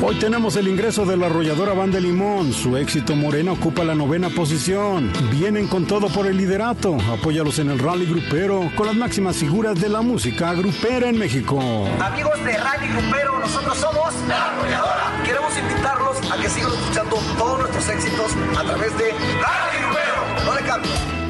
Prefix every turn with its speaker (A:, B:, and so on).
A: Hoy tenemos el ingreso de la arrolladora Banda Limón. Su éxito Morena ocupa la 9ª posición. Vienen con todo por el liderato. Apóyalos en el Rally Grupero con las máximas figuras de la música grupera en México.
B: Amigos de Rally Grupero, nosotros somos La Arrolladora. Queremos invitarlos a que sigan escuchando todos nuestros éxitos a través de Rally Grupero. No le cambien.